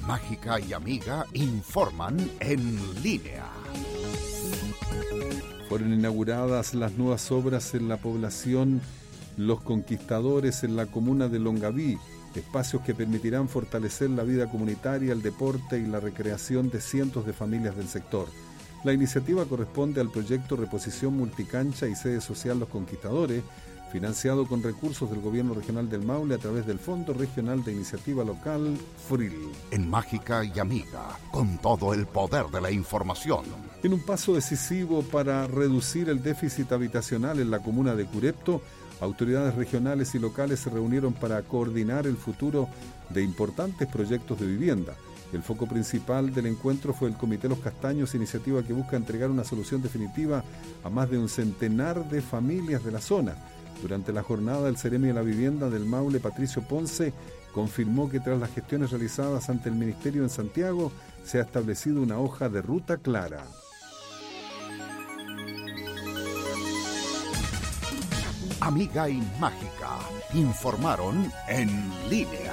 Mágica y Amiga informan en línea. Fueron inauguradas las nuevas obras en la población Los Conquistadores en la comuna de Longaví, espacios que permitirán fortalecer la vida comunitaria, el deporte y la recreación de cientos de familias del sector. La iniciativa corresponde al proyecto Reposición Multicancha y Sede Social Los Conquistadores, financiado con recursos del Gobierno Regional del Maule a través del Fondo Regional de Iniciativa Local, FRIL. En Mágica y Amiga, con todo el poder de la información. En un paso decisivo para reducir el déficit habitacional en la comuna de Curepto, autoridades regionales y locales se reunieron para coordinar el futuro de importantes proyectos de vivienda. El foco principal del encuentro fue el Comité Los Castaños, iniciativa que busca entregar una solución definitiva a más de un centenar de familias de la zona. Durante la jornada, el Seremi de la Vivienda del Maule, Patricio Ponce, confirmó que tras las gestiones realizadas ante el Ministerio en Santiago, se ha establecido una hoja de ruta clara. Amiga y Mágica informaron en línea.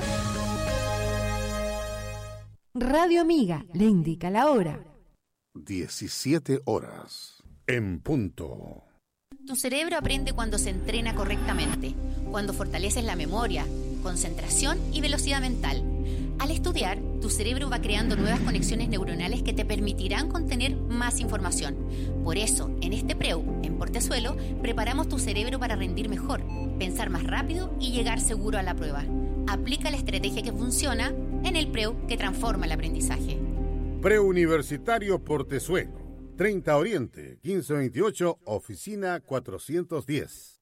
Radio Amiga le indica la hora. 17 horas en punto. Tu cerebro aprende cuando se entrena correctamente, cuando fortaleces la memoria, concentración y velocidad mental. Al estudiar, tu cerebro va creando nuevas conexiones neuronales que te permitirán contener más información. Por eso, en este PREU, en Portezuelo, preparamos tu cerebro para rendir mejor, pensar más rápido y llegar seguro a la prueba. Aplica la estrategia que funciona en el PREU que transforma el aprendizaje. Preuniversitario Portezuelo. 30 Oriente, 1528, oficina 410.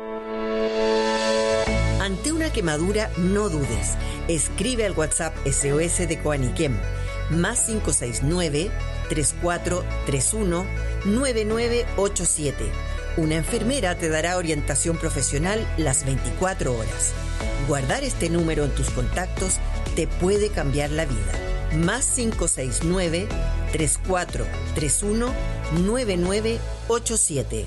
Ante una quemadura, no dudes. Escribe al WhatsApp SOS de Coaniquem, más 569-3431-9987. Una enfermera te dará orientación profesional las 24 horas. Guardar este número en tus contactos te puede cambiar la vida. Más 569-3431-9987.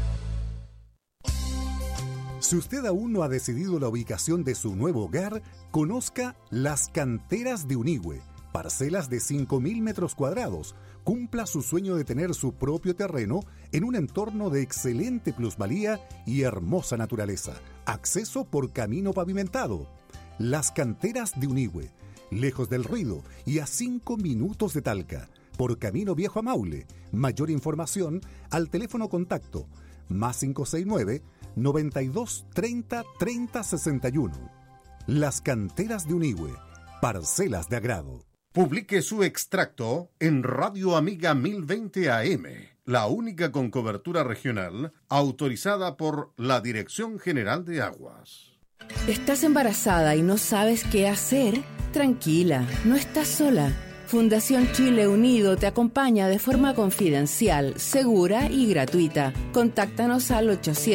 Si usted aún no ha decidido la ubicación de su nuevo hogar, conozca Las Canteras de Unigüe, parcelas de 5.000 metros cuadrados. Cumpla su sueño de tener su propio terreno en un entorno de excelente plusvalía y hermosa naturaleza. Acceso por camino pavimentado. Las Canteras de Unigüe, lejos del ruido y a 5 minutos de Talca, por Camino Viejo a Maule. Mayor información al teléfono contacto más 569 92 30 30 61. Las Canteras de Unigüe, parcelas de agrado. Publique su extracto en Radio Amiga 1020 AM, la única con cobertura regional autorizada por la Dirección General de Aguas. ¿Estás embarazada y no sabes qué hacer? Tranquila, no estás sola. Fundación Chile Unido te acompaña de forma confidencial, segura y gratuita. Contáctanos al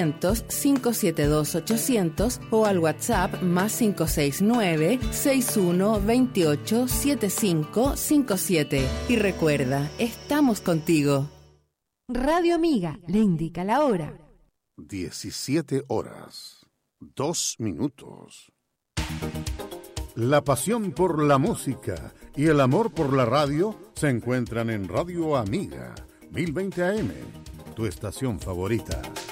800-572-800 o al WhatsApp más 569-6128-7557. Y recuerda, estamos contigo. Radio Amiga le indica la hora. 17 horas, 2 minutos. La pasión por la música y el amor por la radio se encuentran en Radio Amiga 1020 AM, tu estación favorita.